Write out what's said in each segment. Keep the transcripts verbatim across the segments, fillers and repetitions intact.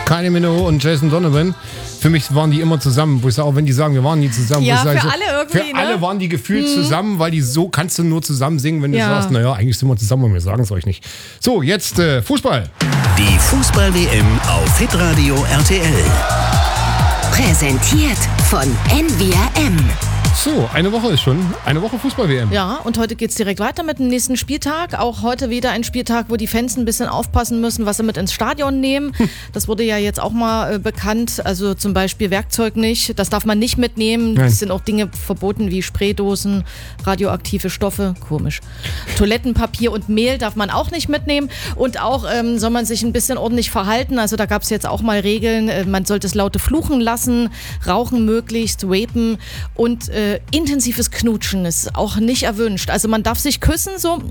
Kylie Minogue und Jason Donovan. Für mich waren die immer zusammen. Wo ich sage, auch wenn die sagen, wir waren nie zusammen. Ja, wo ich für sage, alle irgendwie, Für ne? alle waren die gefühlt hm. zusammen, weil die so kannst du nur zusammen singen, wenn du ja. sagst, naja, eigentlich sind wir zusammen und wir sagen es euch nicht. So, jetzt äh, Fußball. Die Fußball-W M auf Hitradio R T L. Präsentiert von N V R M. So, eine Woche ist schon. Eine Woche Fußball-W M. Ja, und heute geht's direkt weiter mit dem nächsten Spieltag. Auch heute wieder ein Spieltag, wo die Fans ein bisschen aufpassen müssen, was sie mit ins Stadion nehmen. Hm. Das wurde ja jetzt auch mal äh, bekannt. Also zum Beispiel Werkzeug nicht. Das darf man nicht mitnehmen. Nein. Es sind auch Dinge verboten wie Spraydosen, radioaktive Stoffe. Komisch. Toilettenpapier und Mehl darf man auch nicht mitnehmen. Und auch ähm, soll man sich ein bisschen ordentlich verhalten. Also da gab es jetzt auch mal Regeln. Äh, man sollte es laute Fluchen lassen, rauchen möglichst, vapen und äh, intensives Knutschen ist auch nicht erwünscht. Also man darf sich küssen, so.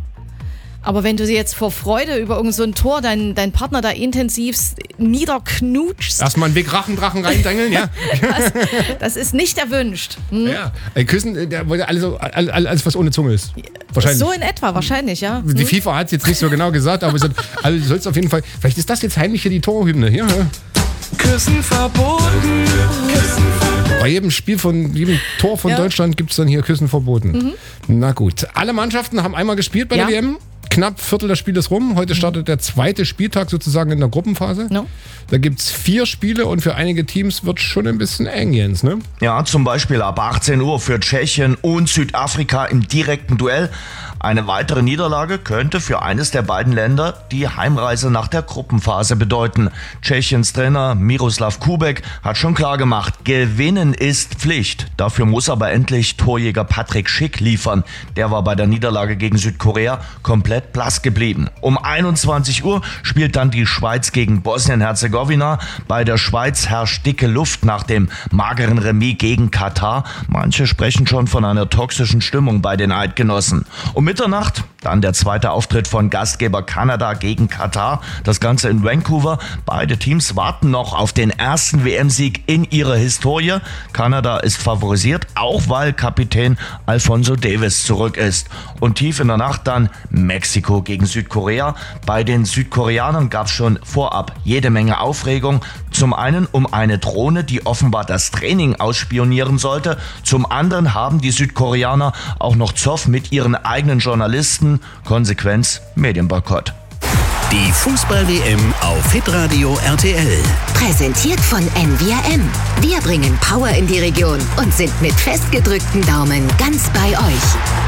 Aber wenn du jetzt vor Freude über irgend so ein Tor deinen dein Partner da intensiv niederknutschst. Erstmal einen Big Rachendrachen reindrängeln, ja. Das, das ist nicht erwünscht. Hm? Ja, äh, küssen, der wollte alles, alles, alles, was ohne Zunge ist. Wahrscheinlich. So in etwa, wahrscheinlich, ja. Hm? Die FIFA hat es jetzt nicht so genau gesagt, aber also, du sollst auf jeden Fall. Vielleicht ist das jetzt heimlich hier die Torhymne. Ja. Küssen verboten. Küssen verboten. Bei jedem Spiel von jedem Tor von ja. Deutschland gibt es dann hier Küssen verboten. Mhm. Na gut. Alle Mannschaften haben einmal gespielt bei ja. der W M. Knapp Viertel des Spiels rum. Heute startet der zweite Spieltag sozusagen in der Gruppenphase. No. Da gibt es vier Spiele und für einige Teams wird schon ein bisschen eng, Jens, ne? Ja, zum Beispiel ab achtzehn Uhr für Tschechien und Südafrika im direkten Duell. Eine weitere Niederlage könnte für eines der beiden Länder die Heimreise nach der Gruppenphase bedeuten. Tschechiens Trainer Miroslav Kubek hat schon klar gemacht, gewinnen ist Pflicht. Dafür muss aber endlich Torjäger Patrick Schick liefern. Der war bei der Niederlage gegen Südkorea komplett blass geblieben. Um einundzwanzig Uhr spielt dann die Schweiz gegen Bosnien-Herzegowina. Bei der Schweiz herrscht dicke Luft nach dem mageren Remis gegen Katar. Manche sprechen schon von einer toxischen Stimmung bei den Eidgenossen. Um Mitternacht dann der zweite Auftritt von Gastgeber Kanada gegen Katar. Das Ganze in Vancouver. Beide Teams warten noch auf den ersten W M-Sieg in ihrer Historie. Kanada ist favorisiert, auch weil Kapitän Alphonso Davies zurück ist. Und tief in der Nacht dann Mexiko gegen Südkorea. Bei den Südkoreanern gab es schon vorab jede Menge Aufregung. Zum einen um eine Drohne, die offenbar das Training ausspionieren sollte. Zum anderen haben die Südkoreaner auch noch Zoff mit ihren eigenen Journalisten. Konsequenz Medienboykott. Die Fußball-W M auf Hitradio R T L. Präsentiert von N V R M. Wir bringen Power in die Region und sind mit festgedrückten Daumen ganz bei euch.